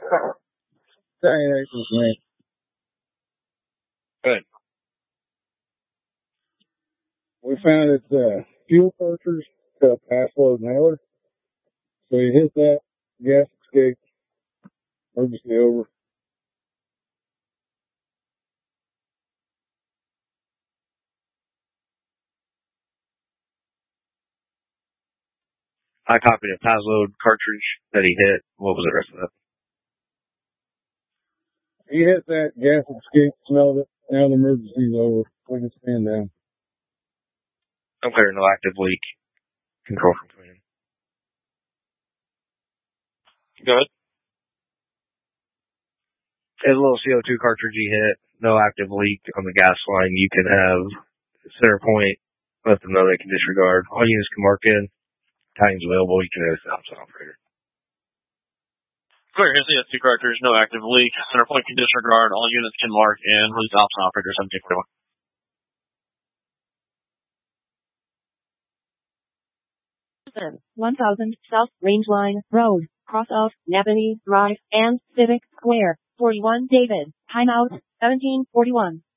Man. Good. We found its fuel cartridge got a pass load nailer. So you hit that, gas escape, emergency over. I copied a pass load cartridge that he hit. What was the rest of that? He hit that, gas escape, smelled it. Now the emergency's over. We can stand down. I'm clear, no active leak. Control from command. Good. There's a little CO2 cartridge he hit. No active leak on the gas line. You can have center point. Let them know they can disregard. All units can mark in. Tidings available. You can have the option operator. Clear, here's the S2 cartridge, no active leak. Center point can disregard. All units can mark in. Release option operator 1741. 1000 South Range Line Road, cross of Napanee Drive and Civic Square. 41 David. Timeout 1741.